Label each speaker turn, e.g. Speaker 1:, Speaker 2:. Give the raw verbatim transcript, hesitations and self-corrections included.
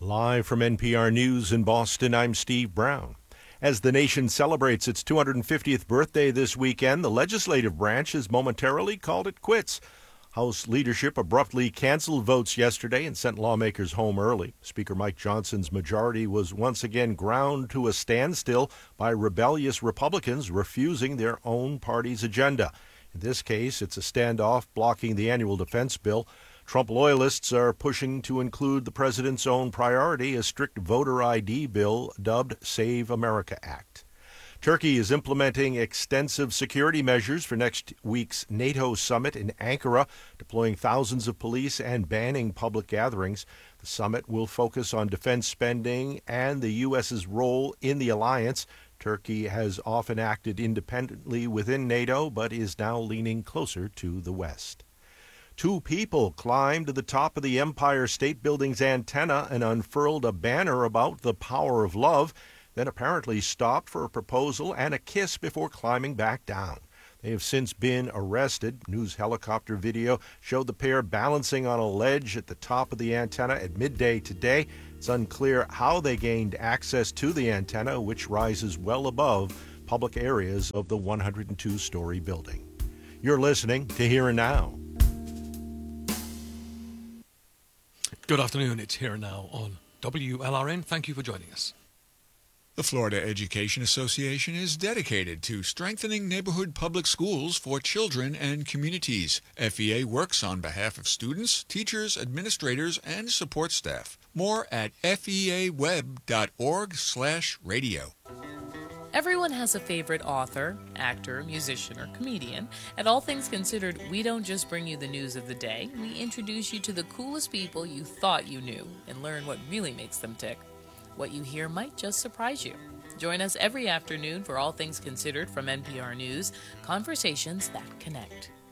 Speaker 1: Live from N P R News in Boston, I'm Steve Brown. As the nation celebrates its two hundred fiftieth birthday this weekend, the legislative branch has momentarily called it quits. House leadership abruptly canceled votes yesterday and sent lawmakers home early. Speaker Mike Johnson's majority was once again ground to a standstill by rebellious Republicans refusing their own party's agenda. In this case, it's a standoff blocking the annual defense bill. Trump loyalists are pushing to include the president's own priority, a strict voter I D bill dubbed Save America Act. Turkey is implementing extensive security measures for next week's NATO summit in Ankara, deploying thousands of police and banning public gatherings. The summit will focus on defense spending and the U S's role in the alliance. Turkey has often acted independently within NATO, but is now leaning closer to the West. Two people climbed to the top of the Empire State Building's antenna and unfurled a banner about the power of love, then apparently stopped for a proposal and a kiss before climbing back down. They have since been arrested. News helicopter video showed the pair balancing on a ledge at the top of the antenna at midday today. It's unclear how they gained access to the antenna, which rises well above public areas of the one hundred two story building. You're listening to Here and Now.
Speaker 2: Good afternoon. It's Here and Now on W L R N. Thank you for joining us.
Speaker 3: The Florida Education Association is dedicated to strengthening neighborhood public schools for children and communities. F E A works on behalf of students, teachers, administrators, and support staff. More at feaweb.org slash radio.
Speaker 4: Everyone has a favorite author, actor, musician, or comedian. At All Things Considered, we don't just bring you the news of the day. We introduce you to the coolest people you thought you knew and learn what really makes them tick. What you hear might just surprise you. Join us every afternoon for All Things Considered from N P R News, conversations that connect.